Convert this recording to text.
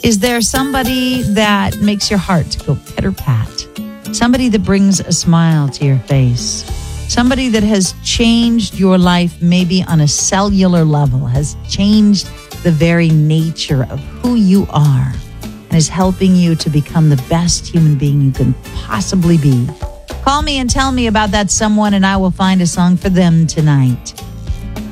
Is there somebody that makes your heart go pitter-pat? Somebody that brings a smile to your face? Somebody that has changed your life maybe on a cellular level, has changed the very nature of who you are and is helping you to become the best human being you can possibly be? Call me and tell me about that someone, and I will find a song for them tonight.